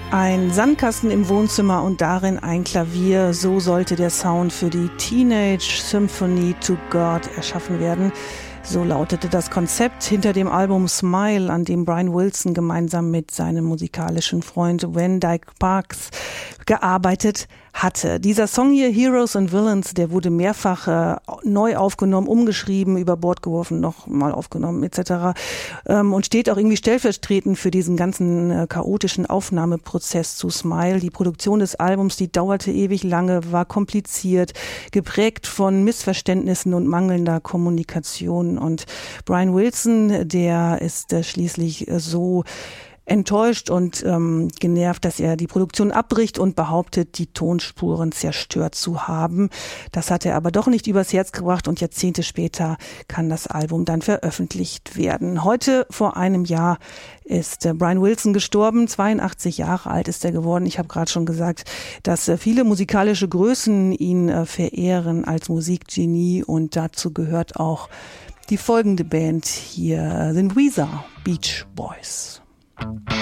Ein Sandkasten im Wohnzimmer und darin ein Klavier. So sollte der Sound für die Teenage Symphony to God erschaffen werden. So lautete das Konzept hinter dem Album Smile, an dem Brian Wilson gemeinsam mit seinem musikalischen Freund Van Dyke Parks gearbeitet hatte. Dieser Song hier, Heroes and Villains, der wurde mehrfach neu aufgenommen, umgeschrieben, über Bord geworfen, nochmal aufgenommen etc. Und steht auch irgendwie stellvertretend für diesen ganzen chaotischen Aufnahmeprozess zu Smile. Die Produktion des Albums, die dauerte ewig lange, war kompliziert, geprägt von Missverständnissen und mangelnder Kommunikation. Und Brian Wilson, der ist schließlich so enttäuscht und genervt, dass er die Produktion abbricht und behauptet, die Tonspuren zerstört zu haben. Das hat er aber doch nicht übers Herz gebracht und Jahrzehnte später kann das Album dann veröffentlicht werden. Heute, vor einem Jahr, ist Brian Wilson gestorben. 82 Jahre alt ist er geworden. Ich habe gerade schon gesagt, dass viele musikalische Größen ihn verehren als Musikgenie, und dazu gehört auch die folgende Band. Hier sind Weezer, Beach Boys.